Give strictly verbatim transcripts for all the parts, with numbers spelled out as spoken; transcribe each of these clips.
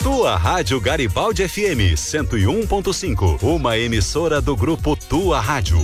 Tua Rádio Garibaldi F M cento e um ponto cinco, uma emissora do grupo Tua Rádio.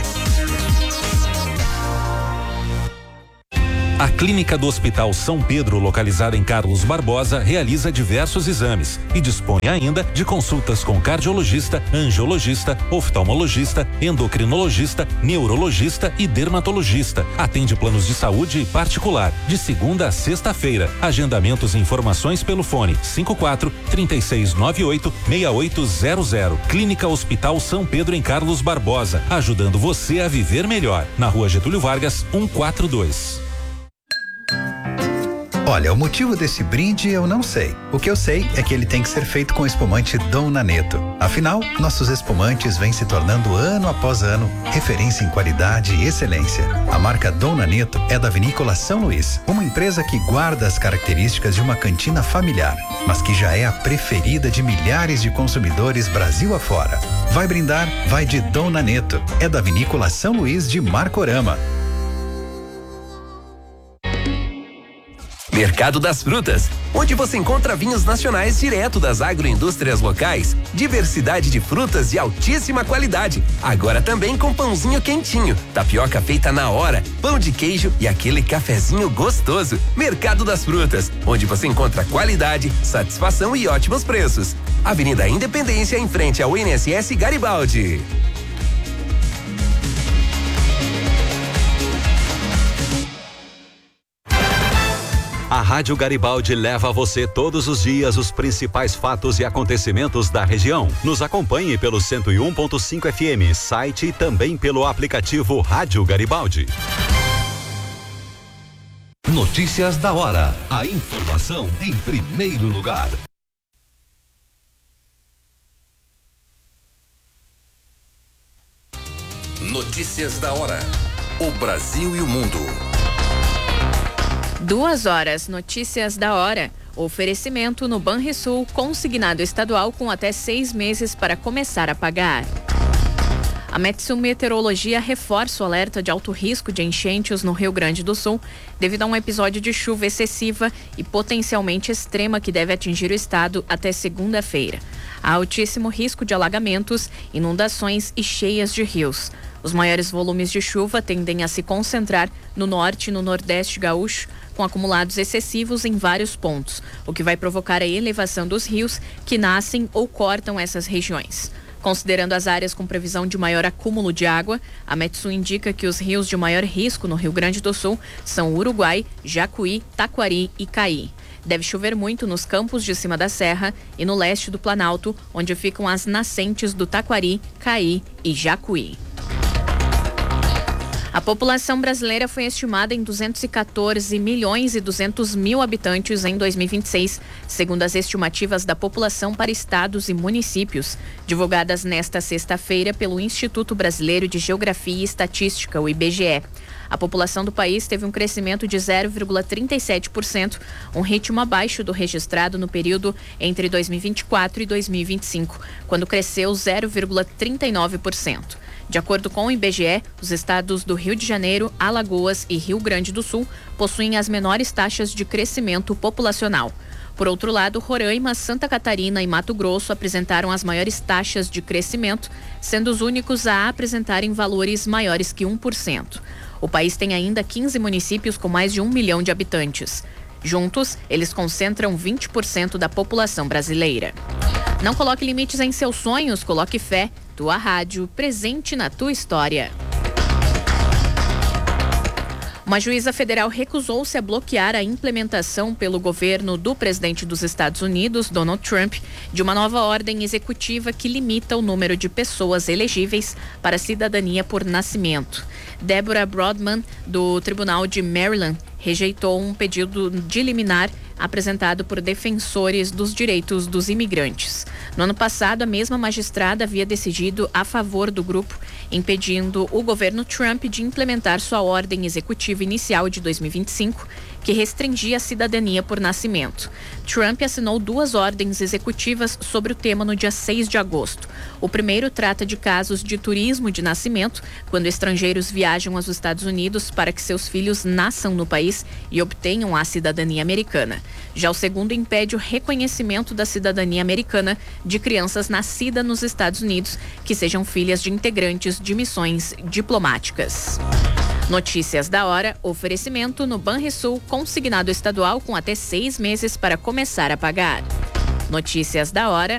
A Clínica do Hospital São Pedro, localizada em Carlos Barbosa, realiza diversos exames e dispõe ainda de consultas com cardiologista, angiologista, oftalmologista, endocrinologista, neurologista e dermatologista. Atende planos de saúde particular, de segunda a sexta-feira. Agendamentos e informações pelo fone cinco quatro, três seis nove oito, seis oito zero zero. Clínica Hospital São Pedro em Carlos Barbosa, ajudando você a viver melhor. Na Rua Getúlio Vargas, cento e quarenta e dois. Olha, o motivo desse brinde eu não sei. O que eu sei é que ele tem que ser feito com espumante Dom Naneto. Afinal, nossos espumantes vêm se tornando ano após ano referência em qualidade e excelência. A marca Dom Naneto é da Vinícola São Luís, uma empresa que guarda as características de uma cantina familiar, mas que já é a preferida de milhares de consumidores Brasil afora. Vai brindar? Vai de Dom Naneto. É da Vinícola São Luís de Marcorama. Mercado das Frutas, onde você encontra vinhos nacionais direto das agroindústrias locais, diversidade de frutas de altíssima qualidade, agora também com pãozinho quentinho, tapioca feita na hora, pão de queijo e aquele cafezinho gostoso. Mercado das Frutas, onde você encontra qualidade, satisfação e ótimos preços. Avenida Independência, em frente ao I N S S Garibaldi. A Rádio Garibaldi leva a você todos os dias os principais fatos e acontecimentos da região. Nos acompanhe pelo cento e um ponto cinco F M, site e também pelo aplicativo Rádio Garibaldi. Notícias da hora. A informação em primeiro lugar. Notícias da hora. O Brasil e o mundo. Duas horas, notícias da hora. Oferecimento no Banrisul, consignado estadual com até seis meses para começar a pagar. A Metsu Meteorologia reforça o alerta de alto risco de enchentes no Rio Grande do Sul, devido a um episódio de chuva excessiva e potencialmente extrema que deve atingir o estado até segunda-feira. Há altíssimo risco de alagamentos, inundações e cheias de rios. Os maiores volumes de chuva tendem a se concentrar no norte e no nordeste gaúcho, com acumulados excessivos em vários pontos, o que vai provocar a elevação dos rios que nascem ou cortam essas regiões. Considerando as áreas com previsão de maior acúmulo de água, a Metsu indica que os rios de maior risco no Rio Grande do Sul são Uruguai, Jacuí, Taquari e Caí. Deve chover muito nos campos de cima da serra e no leste do Planalto, onde ficam as nascentes do Taquari, Caí e Jacuí. A população brasileira foi estimada em duzentos e quatorze milhões e duzentos mil habitantes em dois mil e vinte e seis, segundo as estimativas da população para estados e municípios, divulgadas nesta sexta-feira pelo Instituto Brasileiro de Geografia e Estatística, o I B G E. A população do país teve um crescimento de zero vírgula trinta e sete por cento, um ritmo abaixo do registrado no período entre dois mil e vinte e quatro e dois mil e vinte e cinco, quando cresceu zero vírgula trinta e nove por cento. De acordo com o I B G E, os estados do Rio de Janeiro, Alagoas e Rio Grande do Sul possuem as menores taxas de crescimento populacional. Por outro lado, Roraima, Santa Catarina e Mato Grosso apresentaram as maiores taxas de crescimento, sendo os únicos a apresentarem valores maiores que um por cento. O país tem ainda quinze municípios com mais de um milhão de habitantes. Juntos, eles concentram vinte por cento da população brasileira. Não coloque limites em seus sonhos, coloque fé. Tua rádio, presente na tua história. Uma juíza federal recusou-se a bloquear a implementação pelo governo do presidente dos Estados Unidos, Donald Trump, de uma nova ordem executiva que limita o número de pessoas elegíveis para a cidadania por nascimento. Deborah Brodman, do Tribunal de Maryland, rejeitou um pedido de liminar apresentado por defensores dos direitos dos imigrantes. No ano passado, a mesma magistrada havia decidido a favor do grupo, impedindo o governo Trump de implementar sua ordem executiva inicial de dois mil e vinte e cinco, que restringia a cidadania por nascimento. Trump assinou duas ordens executivas sobre o tema no dia seis de agosto. O primeiro trata de casos de turismo de nascimento, quando estrangeiros viajam aos Estados Unidos para que seus filhos nasçam no país e obtenham a cidadania americana. Já o segundo impede o reconhecimento da cidadania americana de crianças nascidas nos Estados Unidos que sejam filhas de integrantes de missões diplomáticas. Notícias da hora, oferecimento no Banrisul, consignado estadual com até seis meses para começar a pagar. Notícias da hora,